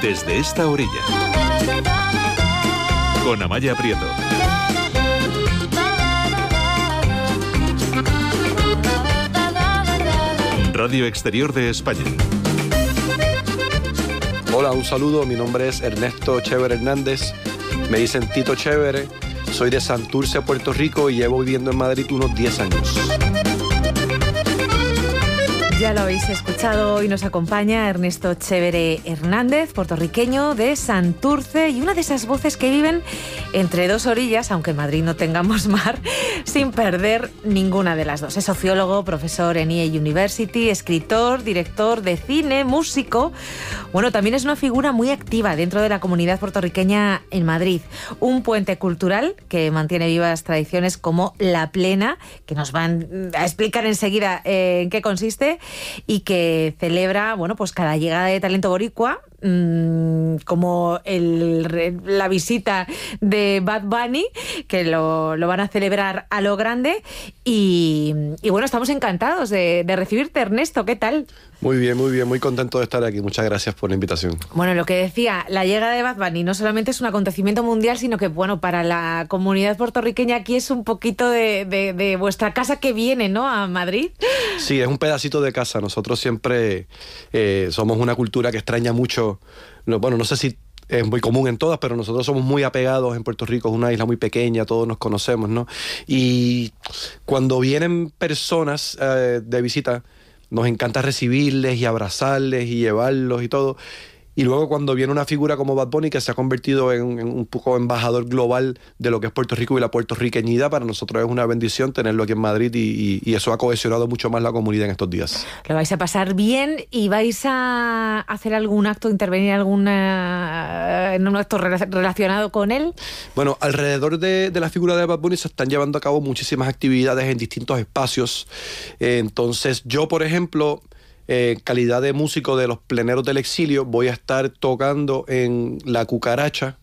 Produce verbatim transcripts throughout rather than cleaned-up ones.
Desde esta orilla, con Amaya Prieto. Radio Exterior de España. Hola, un saludo. Mi nombre es Ernesto Chévere Hernández. Me dicen Tito Chévere. Soy de Santurce, Puerto Rico, y llevo viviendo en Madrid unos diez años. Ya lo habéis escuchado, hoy nos acompaña Ernesto Chévere Hernández, puertorriqueño de Santurce, y una de esas voces que viven entre dos orillas, aunque en Madrid no tengamos mar, sin perder ninguna de las dos. Es sociólogo, profesor en E A University, escritor, director de cine, músico. Bueno, también es una figura muy activa dentro de la comunidad puertorriqueña en Madrid. Un puente cultural que mantiene vivas tradiciones como La Plena, que nos van a explicar enseguida eh, en qué consiste, y que celebra, bueno, pues cada llegada de talento boricua, mmm, como el, la visita de Bad Bunny, que lo, lo van a celebrar a lo grande. Y, y bueno, estamos encantados de, de recibirte, Ernesto. ¿Qué tal? Muy bien, muy bien, muy contento de estar aquí. Muchas gracias por la invitación. Bueno, lo que decía, la llegada de Bad Bunny no solamente es un acontecimiento mundial, sino que, bueno, para la comunidad puertorriqueña aquí es un poquito de, de, de vuestra casa que viene, ¿no?, a Madrid. Sí, es un pedacito de casa. Nosotros siempre eh, somos una cultura que extraña mucho. Bueno, no sé si es muy común en todas, pero nosotros somos muy apegados en Puerto Rico. Es una isla muy pequeña, todos nos conocemos, ¿no? Y cuando vienen personas eh, de visita, nos encanta recibirles y abrazarles y llevarlos y todo. Y luego cuando viene una figura como Bad Bunny, que se ha convertido en, en un poco embajador global de lo que es Puerto Rico y la puertorriqueñidad, para nosotros es una bendición tenerlo aquí en Madrid, y, y, y eso ha cohesionado mucho más la comunidad en estos días. Lo vais a pasar bien y vais a hacer algún acto, intervenir alguna, en un acto relacionado con él. Bueno, alrededor de, de la figura de Bad Bunny se están llevando a cabo muchísimas actividades en distintos espacios. Eh, entonces yo, por ejemplo, en eh, calidad de músico de los Pleneros del Exilio, voy a estar tocando en La Cucaracha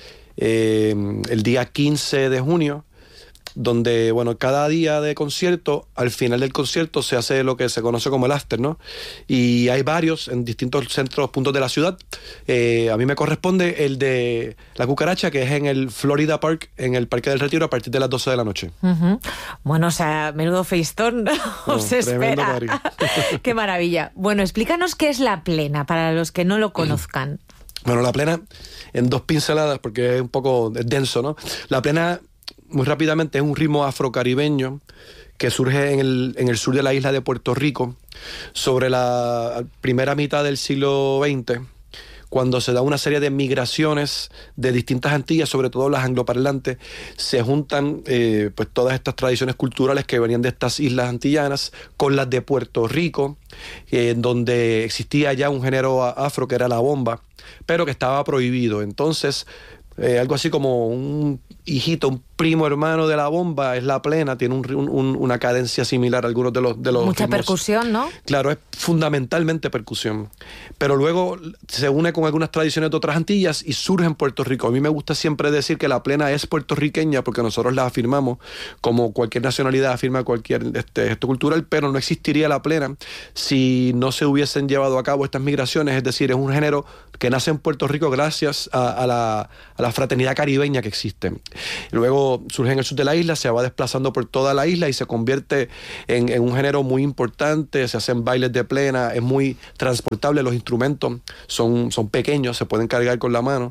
eh, el día quince de junio, donde, bueno, cada día de concierto, al final del concierto se hace lo que se conoce como el after, ¿no? Y hay varios en distintos centros, puntos de la ciudad. Eh, a mí me corresponde el de La Cucaracha, que es en el Florida Park, en el Parque del Retiro, a partir de las doce de la noche. Uh-huh. Bueno, o sea, menudo feistón os no, espera. Qué maravilla. Bueno, explícanos qué es La Plena, para los que no lo conozcan. Bueno, La Plena, en dos pinceladas, porque es un poco denso, ¿no? La Plena, muy rápidamente, es un ritmo afrocaribeño que surge en el, en el sur de la isla de Puerto Rico sobre la primera mitad del siglo veinte, cuando se da una serie de migraciones de distintas Antillas, sobre todo las angloparlantes. Se juntan eh, pues todas estas tradiciones culturales que venían de estas islas antillanas con las de Puerto Rico, eh, donde existía ya un género afro que era la bomba, pero que estaba prohibido. Entonces, eh, algo así como un hijito, un primo hermano de la bomba es La Plena, tiene un, un, una cadencia similar a algunos de los... De los Mucha ritmos. Percusión, ¿no? Claro, es fundamentalmente percusión. Pero luego se une con algunas tradiciones de otras Antillas y surge en Puerto Rico. A mí me gusta siempre decir que La Plena es puertorriqueña porque nosotros la afirmamos como cualquier nacionalidad afirma cualquier este, gesto cultural, pero no existiría La Plena si no se hubiesen llevado a cabo estas migraciones. Es decir, es un género que nace en Puerto Rico gracias a, a, la, a la fraternidad caribeña que existe. Luego surge en el sur de la isla, se va desplazando por toda la isla y se convierte en, en un género muy importante. Se hacen bailes de plena, es muy transportable, los instrumentos son, son pequeños, se pueden cargar con la mano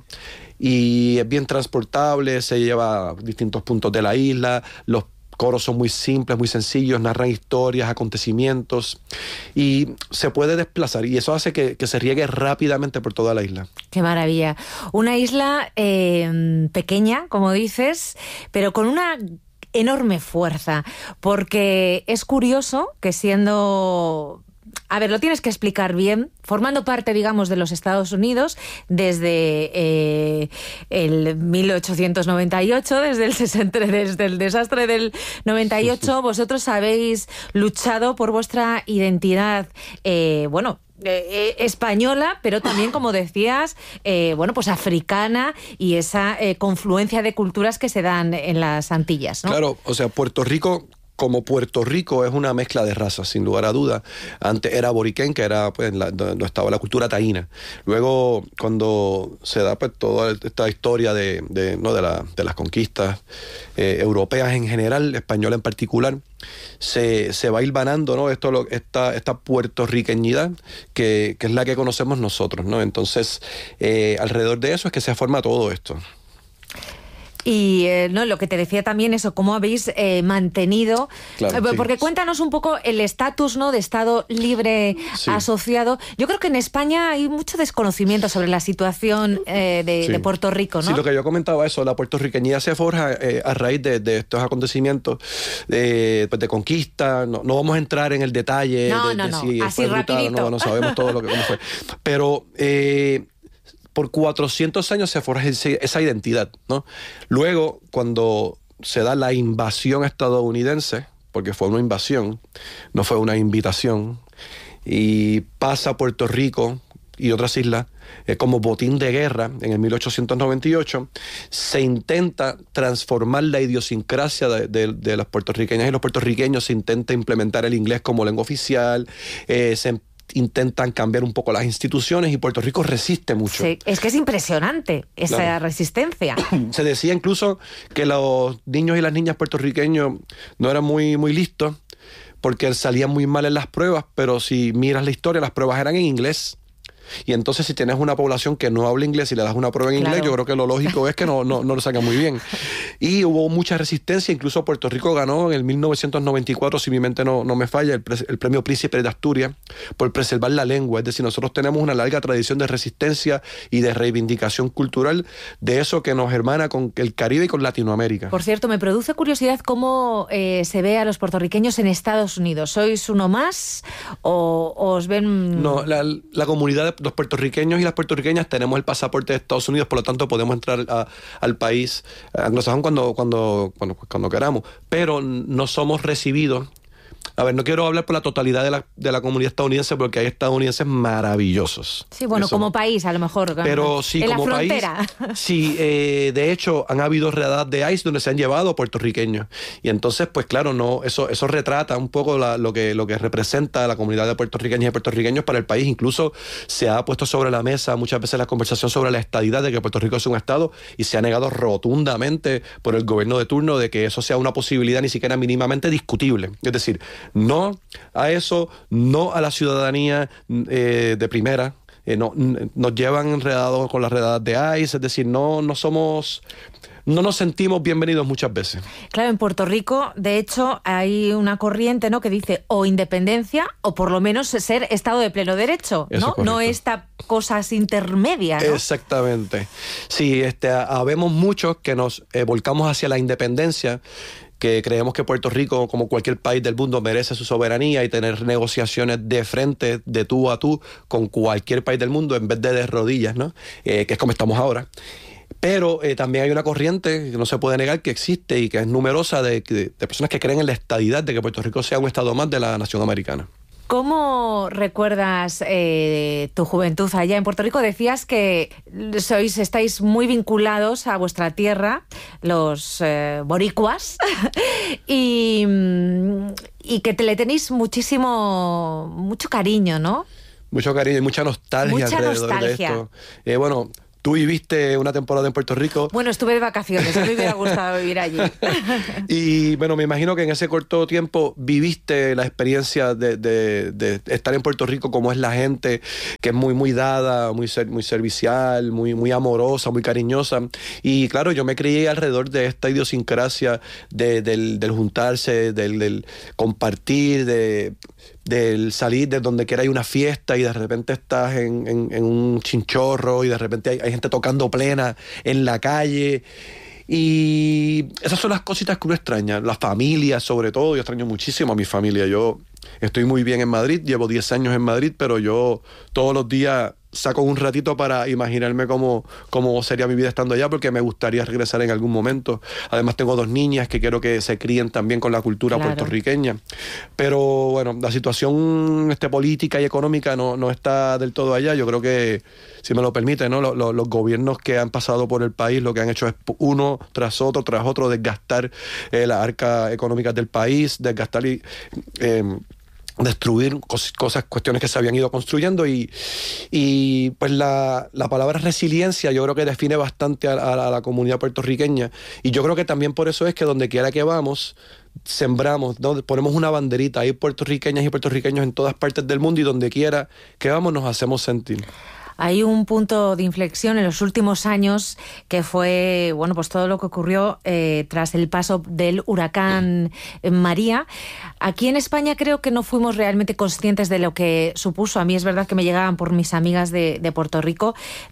y es bien transportable, se lleva a distintos puntos de la isla. Los coros son muy simples, muy sencillos, narran historias, acontecimientos y se puede desplazar, y eso hace que, que se riegue rápidamente por toda la isla. Qué maravilla. Una isla eh, pequeña, como dices, pero con una enorme fuerza, porque es curioso que siendo... A ver, lo tienes que explicar bien. Formando parte, digamos, de los Estados Unidos desde eh, el mil ochocientos noventa y ocho, desde el, sesenta, desde el desastre del noventa y ocho, vosotros habéis luchado por vuestra identidad, eh, bueno, Eh, española, pero también, como decías, eh, bueno, pues africana, y esa eh, confluencia de culturas que se dan en las Antillas, ¿no? Claro, o sea, Puerto Rico como Puerto Rico es una mezcla de razas, sin lugar a dudas. Antes era boriquén, que era pues la, donde estaba la cultura taína. Luego, cuando se da pues toda esta historia de, de, ¿no? de, la, de las conquistas eh, europeas en general, española en particular, se, se va hilvanando, ¿no? Esto, lo, esta, esta puertorriqueñidad que, que es la que conocemos nosotros, ¿no? Entonces, eh, alrededor de eso es que se forma todo esto. Y eh, no, lo que te decía también, eso, cómo habéis eh, mantenido, claro, eh, porque sí. cuéntanos un poco el estatus, ¿no?, de Estado libre sí. asociado. Yo creo que en España hay mucho desconocimiento sobre la situación eh, de, sí. de Puerto Rico, ¿no? Sí, lo que yo comentaba, eso, la puertorriqueñidad se forja eh, a raíz de, de estos acontecimientos eh, pues de conquista. No, no vamos a entrar en el detalle no, de, no, de no. si Así fue brutal, rapidito. no, no sabemos todo lo que cómo fue. Pero eh, por cuatrocientos años se forja ese, esa identidad, ¿no? Luego, cuando se da la invasión estadounidense, porque fue una invasión, no fue una invitación, y pasa a Puerto Rico y otras islas eh, como botín de guerra en el mil ochocientos noventa y ocho, se intenta transformar la idiosincrasia de, de, de las puertorriqueñas y los puertorriqueños, se intenta implementar el inglés como lengua oficial, eh, se intentan cambiar un poco las instituciones y Puerto Rico resiste mucho. Sí, es que es impresionante esa claro. resistencia. Se decía incluso que los niños y las niñas puertorriqueños no eran muy, muy listos porque salían muy mal en las pruebas, pero si miras la historia, las pruebas eran en inglés. Y entonces si tienes una población que no habla inglés y le das una prueba en claro. inglés, yo creo que lo lógico es que no, no, no lo sacan muy bien. Y hubo mucha resistencia, incluso Puerto Rico ganó en el mil novecientos noventa y cuatro, si mi mente no, no me falla, el, pre, el premio Príncipe de Asturias por preservar la lengua. Es decir, nosotros tenemos una larga tradición de resistencia y de reivindicación cultural de eso que nos hermana con el Caribe y con Latinoamérica. Por cierto, me produce curiosidad cómo eh, se ve a los puertorriqueños en Estados Unidos. ¿Sois uno más o, o os ven...? No, la, la comunidad de los puertorriqueños y las puertorriqueñas tenemos el pasaporte de Estados Unidos, por lo tanto podemos entrar a, al país anglosajón cuando, cuando, cuando, cuando queramos, pero no somos recibidos. A ver, no quiero hablar por la totalidad de la, de la comunidad estadounidense porque hay estadounidenses maravillosos. Sí, bueno, Eso. como país a lo mejor. Pero sí, en como la país. frontera. Sí, eh, de hecho, han habido redadas de ICE donde se han llevado a puertorriqueños. Y entonces, pues claro, no, eso, eso retrata un poco la, lo, que, lo que representa la comunidad de puertorriqueños y puertorriqueños para el país. Incluso se ha puesto sobre la mesa muchas veces la conversación sobre la estadidad de que Puerto Rico es un estado y se ha negado rotundamente por el gobierno de turno de que eso sea una posibilidad ni siquiera mínimamente discutible. Es decir, no a eso, no a la ciudadanía eh, de primera. Eh, no, nos llevan enredados con las redadas de ICE, es decir, no, no somos... No nos sentimos bienvenidos muchas veces. Claro, en Puerto Rico, de hecho, hay una corriente, ¿no?, que dice o independencia o por lo menos ser Estado de pleno derecho, ¿no? No esta cosas intermedias, ¿no? Exactamente. Sí, este, habemos muchos que nos eh, volcamos hacia la independencia, que creemos que Puerto Rico, como cualquier país del mundo, merece su soberanía y tener negociaciones de frente, de tú a tú, con cualquier país del mundo, en vez de de rodillas, ¿no? Eh, que es como estamos ahora. Pero eh, también hay una corriente que no se puede negar que existe y que es numerosa de, de, de personas que creen en la estadidad, de que Puerto Rico sea un estado más de la nación americana. ¿Cómo recuerdas eh, tu juventud allá en Puerto Rico? Decías que sois, estáis muy vinculados a vuestra tierra, los eh, boricuas, y, y que te le tenéis muchísimo, mucho cariño, ¿no? Mucho cariño y mucha nostalgia mucha alrededor nostalgia. de esto. Eh, bueno... Tú viviste una temporada en Puerto Rico. Bueno, estuve de vacaciones, a mí me hubiera gustado vivir allí. Y bueno, me imagino que en ese corto tiempo viviste la experiencia de, de, de estar en Puerto Rico, como es la gente, que es muy, muy dada, muy, ser, muy servicial, muy, muy amorosa, muy cariñosa. Y claro, yo me crié alrededor de esta idiosincrasia de, del, del juntarse, del, del compartir, de... del salir de donde quiera hay una fiesta y de repente estás en, en, en un chinchorro y de repente hay, hay gente tocando plena en la calle. Y esas son las cositas que uno extraña. La familia, sobre todo. Yo extraño muchísimo a mi familia. Yo estoy muy bien en Madrid, llevo diez años en Madrid, pero yo todos los días saco un ratito para imaginarme cómo, cómo sería mi vida estando allá, porque me gustaría regresar en algún momento. Además tengo dos niñas que quiero que se críen también con la cultura Claro. puertorriqueña. Pero bueno, la situación este, política y económica no, no está del todo allá. Yo creo que, si me lo permite, ¿no? Los, los, los gobiernos que han pasado por el país lo que han hecho es uno tras otro, tras otro, desgastar eh, las arcas económicas del país, desgastar y... Eh, destruir cos, cosas, cuestiones que se habían ido construyendo y, y pues la, la palabra resiliencia yo creo que define bastante a, a, a la comunidad puertorriqueña, y yo creo que también por eso es que donde quiera que vamos sembramos, ¿no? Ponemos una banderita, hay puertorriqueñas y puertorriqueños en todas partes del mundo, y donde quiera que vamos nos hacemos sentir. Hay un punto de inflexión en los últimos años que fue, bueno, pues todo lo que ocurrió eh, tras el paso del huracán María. Aquí en España creo que no fuimos realmente conscientes de lo que supuso. A mí es verdad que me llegaban por mis amigas de, de Puerto Rico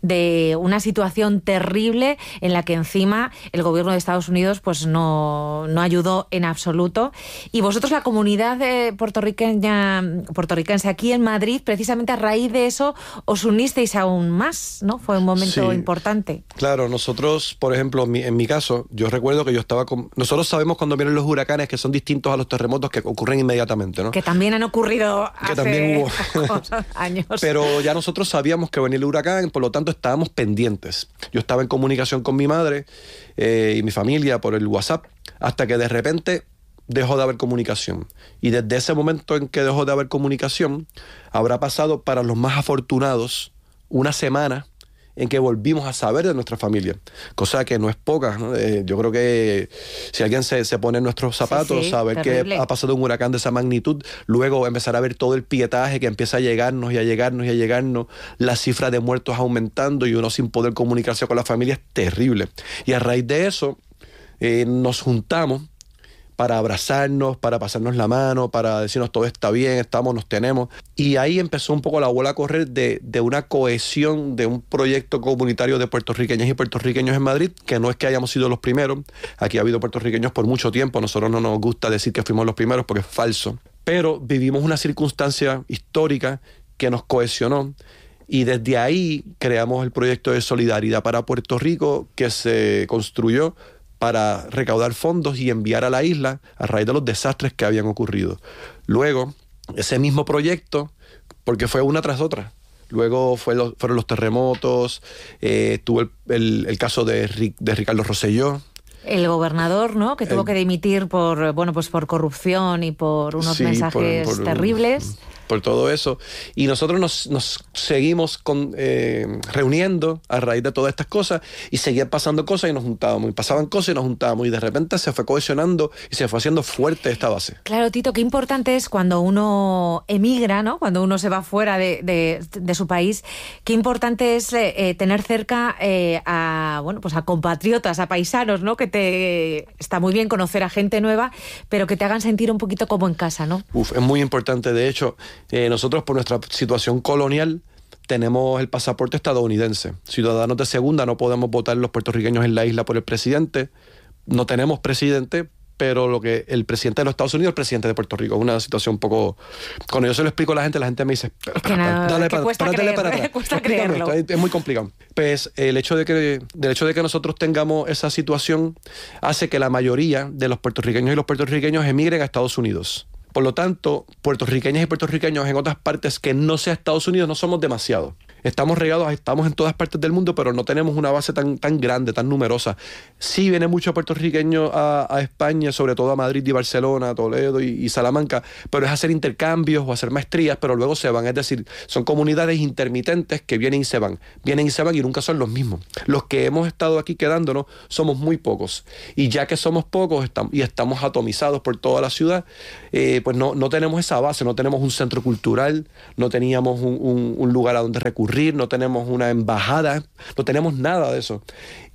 de una situación terrible en la que encima el gobierno de Estados Unidos pues no, no ayudó en absoluto. Y vosotros, la comunidad eh, puertorriqueña, puertorriquense aquí en Madrid, precisamente a raíz de eso os unisteis aún más, ¿no? Fue un momento Sí, importante. Claro, nosotros, por ejemplo, en mi, en mi caso, yo recuerdo que yo estaba con... Nosotros sabemos cuando vienen los huracanes que son distintos a los terremotos que ocurren inmediatamente, ¿no? Que también han ocurrido Que hace también hubo. pocos años. Pero ya nosotros sabíamos que venía el huracán, por lo tanto estábamos pendientes. Yo estaba en comunicación con mi madre eh, y mi familia por el WhatsApp, hasta que de repente dejó de haber comunicación. Y desde ese momento en que dejó de haber comunicación, habrá pasado para los más afortunados una semana en que volvimos a saber de nuestra familia, cosa que no es poca, ¿no? Eh, yo creo que si alguien se, se pone en nuestros zapatos, Sí, sí, saber terrible. que ha pasado un huracán de esa magnitud, luego empezar a ver todo el pietaje que empieza a llegarnos y a llegarnos y a llegarnos, la cifra de muertos aumentando y uno sin poder comunicarse con la familia, es terrible. Y a raíz de eso eh, nos juntamos para abrazarnos, para pasarnos la mano, para decirnos todo está bien, estamos, nos tenemos. Y ahí empezó un poco la bola a correr de, de una cohesión, de un proyecto comunitario de puertorriqueñas y puertorriqueños en Madrid, que no es que hayamos sido los primeros. Aquí ha habido puertorriqueños por mucho tiempo. A nosotros no nos gusta decir que fuimos los primeros porque es falso. Pero vivimos una circunstancia histórica que nos cohesionó. Y desde ahí creamos el proyecto de Solidaridad para Puerto Rico, que se construyó para recaudar fondos y enviar a la isla a raíz de los desastres que habían ocurrido. Luego, ese mismo proyecto, porque fue una tras otra, luego fue lo, fueron los terremotos, eh, tuvo el, el, el caso de, Ric, de Ricardo Rosselló. El gobernador, ¿no? Que tuvo el, que dimitir por, bueno, pues por corrupción y por unos sí, mensajes por, por, terribles. Por todo eso. Y nosotros nos, nos seguimos con, eh, reuniendo a raíz de todas estas cosas, y seguían pasando cosas y nos juntábamos, y pasaban cosas y nos juntábamos, y de repente se fue cohesionando y se fue haciendo fuerte esta base. Claro, Tito, qué importante es cuando uno emigra, ¿no? Cuando uno se va fuera de, de, de su país, qué importante es eh, tener cerca eh, a, bueno, pues a compatriotas, a paisanos, ¿no? Que te está muy bien conocer a gente nueva, pero que te hagan sentir un poquito como en casa, ¿no? Uf, es muy importante. De hecho, eh, nosotros por nuestra situación colonial tenemos el pasaporte estadounidense. Ciudadanos de segunda, no podemos votar los puertorriqueños en la isla por el presidente. No tenemos presidente, pero lo que el presidente de los Estados Unidos es el presidente de Puerto Rico. Es una situación un poco... Cuando yo se lo explico a la gente, la gente me dice... Es que no, dale, que para, cuesta para, creer, para atrás. cuesta Explícame creerlo. esto, es, es muy complicado. Pues el hecho de que, del hecho de que nosotros tengamos esa situación hace que la mayoría de los puertorriqueños y los puertorriqueños emigren a Estados Unidos. Por lo tanto, puertorriqueñas y puertorriqueños en otras partes que no sea Estados Unidos no somos demasiados. Estamos regados, estamos en todas partes del mundo, pero no tenemos una base tan, tan grande, tan numerosa. Sí viene mucho puertorriqueño a, a España, sobre todo a Madrid y Barcelona, Toledo y, y Salamanca, pero es hacer intercambios o hacer maestrías, pero luego se van. Es decir, son comunidades intermitentes que vienen y se van. Vienen y se van y nunca son los mismos. Los que hemos estado aquí quedándonos somos muy pocos. Y ya que somos pocos estamos, y estamos atomizados por toda la ciudad, eh, pues no, no tenemos esa base, no tenemos un centro cultural, no teníamos un, un, un lugar a donde recurrir, no tenemos una embajada, no tenemos nada de eso.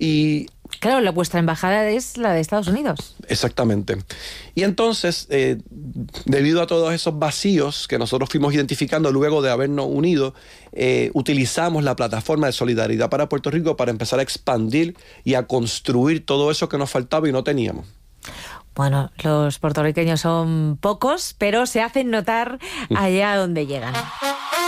Y claro, la, vuestra embajada es la de Estados Unidos. Exactamente. Y entonces, eh, debido a todos esos vacíos que nosotros fuimos identificando luego de habernos unido, eh, utilizamos la plataforma de Solidaridad para Puerto Rico para empezar a expandir y a construir todo eso que nos faltaba y no teníamos. Bueno, los puertorriqueños son pocos, pero se hacen notar allá donde llegan.